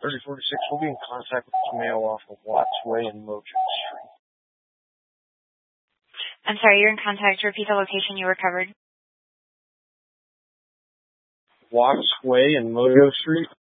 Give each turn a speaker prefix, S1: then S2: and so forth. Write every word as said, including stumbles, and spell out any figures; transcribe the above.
S1: thirty forty-six will be in contact with this male off of Watts Way and Mojo Street.
S2: I'm sorry, you're in contact. Repeat the location you recovered.
S1: Watts Way and Mojo Street.